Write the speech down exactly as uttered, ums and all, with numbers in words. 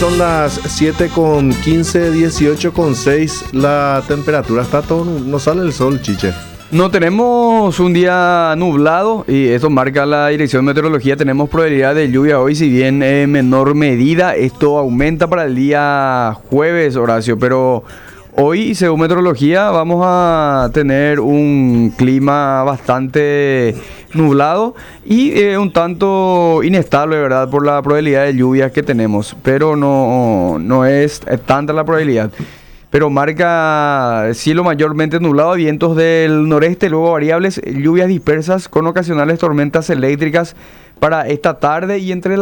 son las siete con quince, dieciocho con seis. La temperatura está todo, no sale el sol, chiche. No tenemos un día nublado y esto marca la dirección de meteorología. Tenemos probabilidad de lluvia hoy, si bien en menor medida. Esto aumenta para el día jueves, Horacio, pero hoy, según meteorología, vamos a tener un clima bastante nublado y eh, un tanto inestable, ¿verdad? Por la probabilidad de lluvias que tenemos, pero no, no es tanta la probabilidad. Pero marca cielo mayormente nublado, vientos del noreste, luego variables, lluvias dispersas con ocasionales tormentas eléctricas para esta tarde y entre